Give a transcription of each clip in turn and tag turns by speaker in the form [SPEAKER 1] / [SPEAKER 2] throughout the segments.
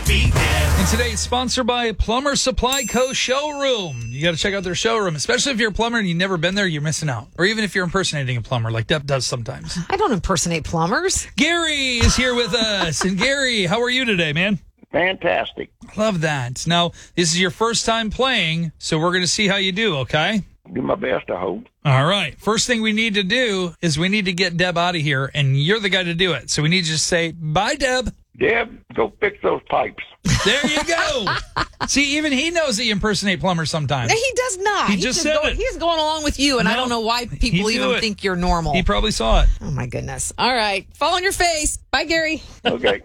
[SPEAKER 1] beat Deb.
[SPEAKER 2] And today it's sponsored by Plumber Supply Co. Showroom. You got to check out their showroom, especially if you're a plumber and you've never been there, you're missing out. Or even if you're impersonating a plumber, like Deb does sometimes.
[SPEAKER 3] I don't impersonate plumbers.
[SPEAKER 2] Gary is here with us. And Gary, how are you today, man?
[SPEAKER 4] Fantastic.
[SPEAKER 2] Love that. Now, this is your first time playing, so we're going to see how you do, okay?
[SPEAKER 4] Do my best, I hope.
[SPEAKER 2] All right. First thing we need to do is we need to get Deb out of here, and you're the guy to do it. So we need you to say, bye, Deb.
[SPEAKER 4] Deb, go fix those pipes.
[SPEAKER 2] There you go. See, even he knows that you impersonate plumbers sometimes.
[SPEAKER 3] He does not.
[SPEAKER 2] He just said it.
[SPEAKER 3] He's going along with you, and I don't know why people even think you're normal.
[SPEAKER 2] He probably saw it.
[SPEAKER 3] Oh, my goodness. All right. Fall on your face. Bye, Gary.
[SPEAKER 4] Okay.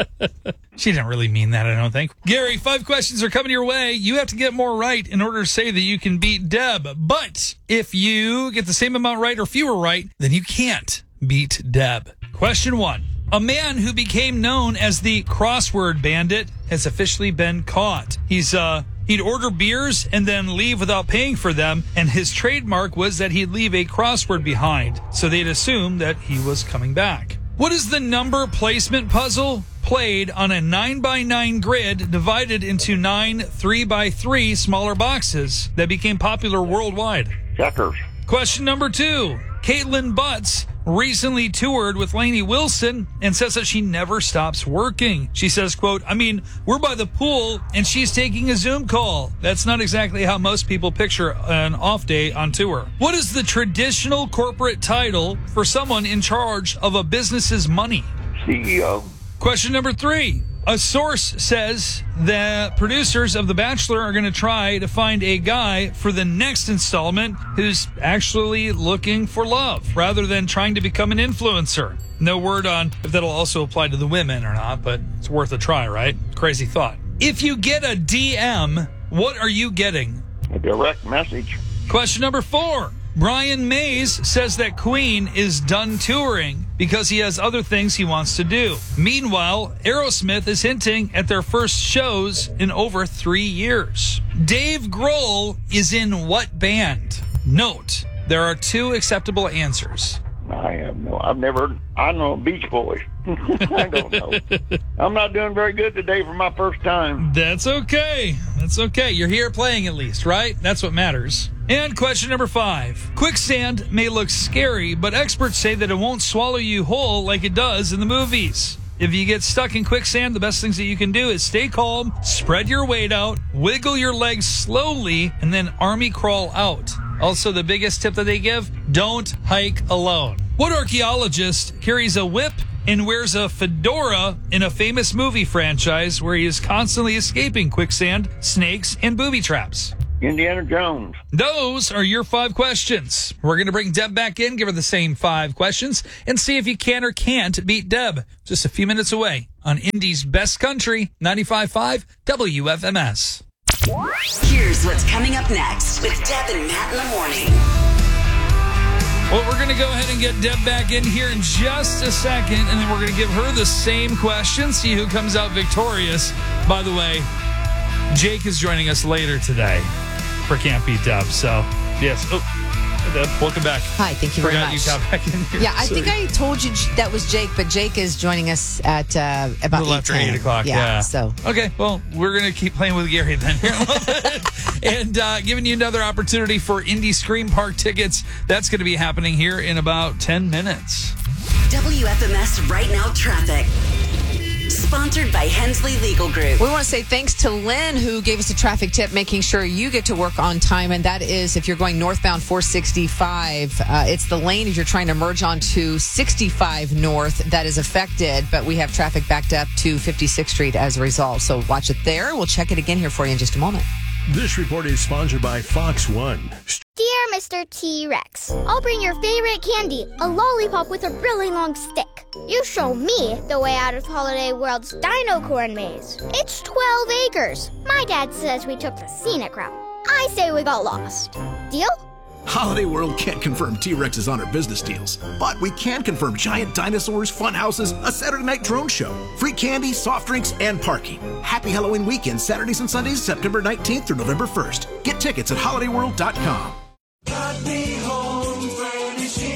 [SPEAKER 2] She didn't really mean that, I don't think. Gary, 5 questions are coming your way. You have to get more right in order to say that you can beat Deb. But if you get the same amount right or fewer right, then you can't beat Deb. Question 1. A man who became known as the crossword bandit has officially been caught. He'd order beers and then leave without paying for them, and his trademark was that he'd leave a crossword behind, so they'd assume that he was coming back. What is the number placement puzzle played on a 9x9 grid divided into 9 3x3 smaller boxes that became popular worldwide?
[SPEAKER 4] Checkers.
[SPEAKER 2] Question number 2. Caitlin Butts recently toured with Lainey Wilson and says that she never stops working. She says, quote, we're by the pool and she's taking a Zoom call. That's not exactly how most people picture an off day on tour. What is the traditional corporate title for someone in charge of a business's money?
[SPEAKER 4] CEO.
[SPEAKER 2] Question number 3. A source says that producers of The Bachelor are going to try to find a guy for the next installment who's actually looking for love rather than trying to become an influencer. No word on if that'll also apply to the women or not, but it's worth a try, right? Crazy thought. If you get a DM, what are you getting?
[SPEAKER 4] A direct message.
[SPEAKER 2] Question number 4. Brian Mays says that Queen is done touring because he has other things he wants to do. Meanwhile, Aerosmith is hinting at their first shows in over 3 years. Dave Grohl is in what band? Note, there are 2 acceptable answers.
[SPEAKER 4] I know Beach Boys. I don't know. I'm not doing very good today for my first time.
[SPEAKER 2] That's okay. That's okay. You're here playing at least, right? That's what matters. And question number 5. Quicksand may look scary, but experts say that it won't swallow you whole like it does in the movies. If you get stuck in quicksand, the best things that you can do is stay calm, spread your weight out, wiggle your legs slowly, and then army crawl out. Also, the biggest tip that they give, don't hike alone. What archaeologist carries a whip and wears a fedora in a famous movie franchise where he is constantly escaping quicksand, snakes, and booby traps?
[SPEAKER 4] Indiana Jones.
[SPEAKER 2] Those are your 5 questions. We're going to bring Deb back in, give her the same 5 questions, and see if you can or can't beat Deb. Just a few minutes away on Indy's Best Country, 95.5 WFMS.
[SPEAKER 5] Here's what's coming up next with Deb and Matt in the morning.
[SPEAKER 2] Well, we're going to go ahead and get Deb back in here in just a second, and then we're going to give her the same question, see who comes out victorious. By the way, Jake is joining us later today for Can't Beat Deb. So, yes. Oh, Deb, welcome back.
[SPEAKER 3] Hi, thank you very much.
[SPEAKER 2] Forgot you got back in here.
[SPEAKER 3] Yeah, I think I told you that was Jake, but Jake is joining us at about
[SPEAKER 2] a little after 8 o'clock. Yeah.
[SPEAKER 3] So
[SPEAKER 2] okay, well, we're going to keep playing with Gary then here in a little bit. And giving you another opportunity for Indy Scream Park tickets. That's going to be happening here in about 10 minutes.
[SPEAKER 5] WFMS Right Now Traffic. Sponsored by Hensley Legal Group.
[SPEAKER 3] We want to say thanks to Lynn, who gave us a traffic tip, making sure you get to work on time. And that is if you're going northbound 465, it's the lane if you're trying to merge onto 65 north that is affected. But we have traffic backed up to 56th Street as a result. So watch it there. We'll check it again here for you in just a moment.
[SPEAKER 6] This report is sponsored by Fox One.
[SPEAKER 7] Dear Mr. T-Rex, I'll bring your favorite candy, a lollipop with a really long stick. You show me the way out of Holiday World's Dino Corn Maze. It's 12 acres. My dad says we took the scenic route. I say we got lost. Deal?
[SPEAKER 8] Holiday World can't confirm T-Rexes on our business deals, but we can confirm giant dinosaurs, fun houses, a Saturday night drone show, free candy, soft drinks, and parking. Happy Halloween weekend, Saturdays and Sundays, September 19th through November 1st. Get tickets at holidayworld.com.
[SPEAKER 1] Got me home furnishings.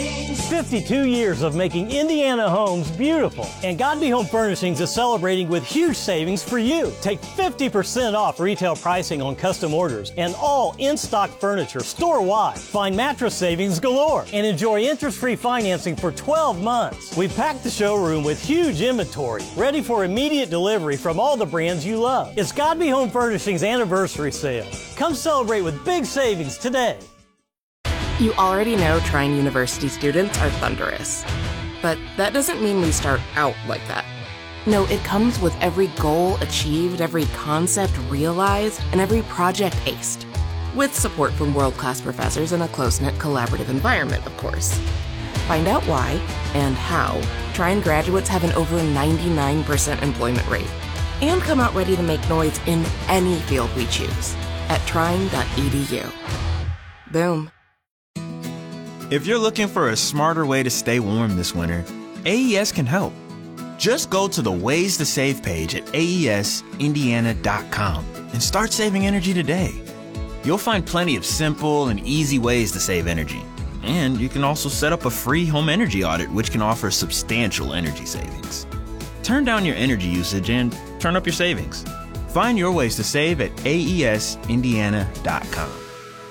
[SPEAKER 1] 52 years of making Indiana homes beautiful. And Godby Home Furnishings is celebrating with huge savings for you. Take 50% off retail pricing on custom orders and all in-stock furniture store-wide. Find mattress savings galore and enjoy interest-free financing for 12 months. We've packed the showroom with huge inventory, ready for immediate delivery from all the brands you love. It's Godby Home Furnishings anniversary sale. Come celebrate with big savings today.
[SPEAKER 9] You already know Trine University students are thunderous. But that doesn't mean we start out like that. No, it comes with every goal achieved, every concept realized, and every project aced. With support from world-class professors in a close-knit collaborative environment, of course. Find out why and how Trine graduates have an over 99% employment rate. And come out ready to make noise in any field we choose at trine.edu. Boom.
[SPEAKER 10] If you're looking for a smarter way to stay warm this winter, AES can help. Just go to the Ways to Save page at aesindiana.com and start saving energy today. You'll find plenty of simple and easy ways to save energy. And you can also set up a free home energy audit, which can offer substantial energy savings. Turn down your energy usage and turn up your savings. Find your ways to save at aesindiana.com.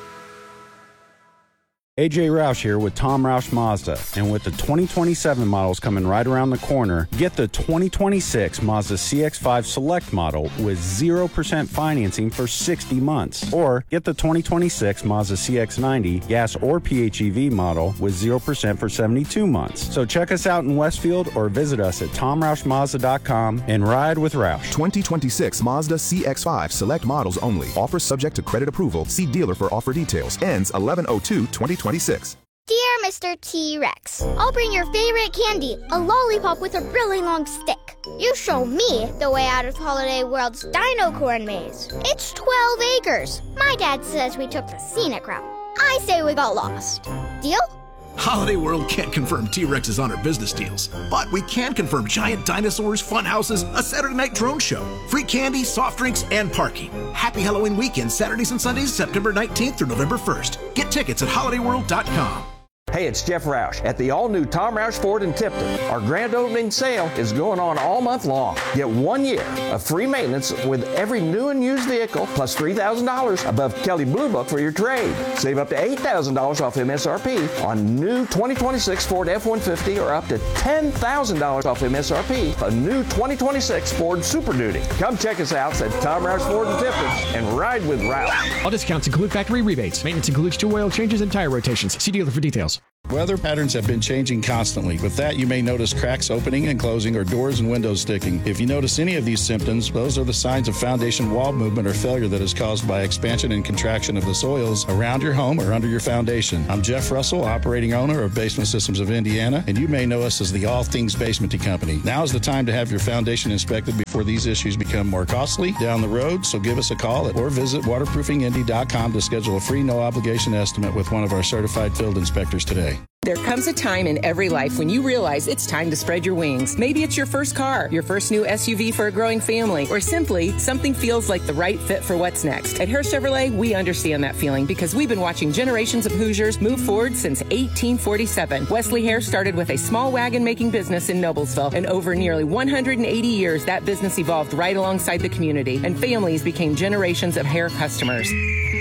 [SPEAKER 11] AJ Roush here with Tom Roush Mazda, and with the 2027 models coming right around the corner, get the 2026 Mazda CX-5 Select model with 0% financing for 60 months, or get the 2026 Mazda CX-90 gas or PHEV model with 0% for 72 months. So check us out in Westfield or visit us at tomroushmazda.com and ride with Roush.
[SPEAKER 12] 2026 Mazda CX-5 Select models only. Offer subject to credit approval. See dealer for offer details. Ends 11/02/2026.
[SPEAKER 7] Dear Mr. T-Rex, I'll bring your favorite candy, a lollipop with a really long stick. You show me the way out of Holiday World's Dino Corn Maze. It's 12 acres. My dad says we took the scenic route. I say we got lost. Deal?
[SPEAKER 8] Holiday World can't confirm T-Rex's on our business deals, but we can confirm giant dinosaurs, fun houses, a Saturday night drone show, free candy, soft drinks, and parking. Happy Halloween weekend, Saturdays and Sundays, September 19th through November 1st. Get tickets at holidayworld.com.
[SPEAKER 13] Hey, it's Jeff Roush at the all-new Tom Roush Ford in Tipton. Our grand opening sale is going on all month long. Get 1 year of free maintenance with every new and used vehicle, plus $3,000 above Kelley Blue Book for your trade. Save up to $8,000 off MSRP on new 2026 Ford F-150, or up to $10,000 off MSRP on new 2026 Ford Super Duty. Come check us out at Tom Roush Ford in Tipton and ride with Roush.
[SPEAKER 14] All discounts include factory rebates. Maintenance includes 2 oil changes and tire rotations. See dealer for details.
[SPEAKER 15] Weather patterns have been changing constantly. With that, you may notice cracks opening and closing, or doors and windows sticking. If you notice any of these symptoms, those are the signs of foundation wall movement or failure that is caused by expansion and contraction of the soils around your home or under your foundation. I'm Jeff Russell, operating owner of Basement Systems of Indiana, and you may know us as the All Things Basementy Company. Now is the time to have your foundation inspected before these issues become more costly down the road, so give us a call or visit waterproofingindy.com to schedule a free no-obligation estimate with one of our certified field inspectors today.
[SPEAKER 16] There comes a time in every life when you realize it's time to spread your wings. Maybe it's your first car, your first new SUV for a growing family, or simply something feels like the right fit for what's next. At Hare Chevrolet, we understand that feeling because we've been watching generations of Hoosiers move forward since 1847. Wesley Hare started with a small wagon-making business in Noblesville, and over nearly 180 years, that business evolved right alongside the community, and families became generations of Hare customers.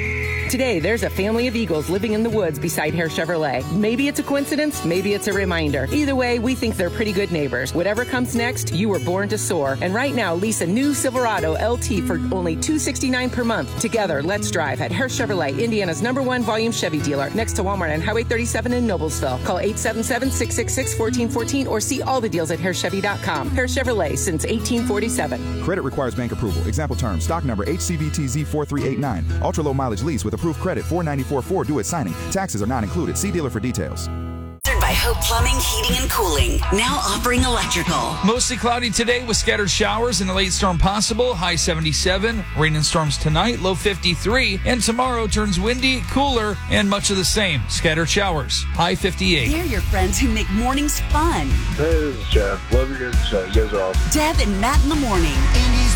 [SPEAKER 16] Today, there's a family of Eagles living in the woods beside Hare Chevrolet. Maybe it's a coincidence, maybe it's a reminder. Either way, we think they're pretty good neighbors. Whatever comes next, you were born to soar. And right now, lease a new Silverado LT for only $269 per month. Together, let's drive at Hare Chevrolet, Indiana's #1 volume Chevy dealer, next to Walmart on Highway 37 in Noblesville. Call 877-666-1414 or see all the deals at HareChevy.com. Hare Chevrolet since 1847.
[SPEAKER 17] Credit requires bank approval. Example terms, stock number HCBTZ4389. Ultra low mileage lease with approved credit, $494.4 due at signing. Taxes are not included. See dealer for details.
[SPEAKER 5] Sponsored by Hope Plumbing, Heating, and Cooling. Now offering electrical.
[SPEAKER 2] Mostly cloudy today with scattered showers and a late storm possible. High 77. Rain and storms tonight. Low 53. And tomorrow turns windy, cooler, and much of the same. Scattered showers. High 58.
[SPEAKER 5] They're your friends who make mornings fun.
[SPEAKER 18] Hey, this is Jeff. Love your guys' show. You guys are awesome.
[SPEAKER 5] Deb and Matt in the morning.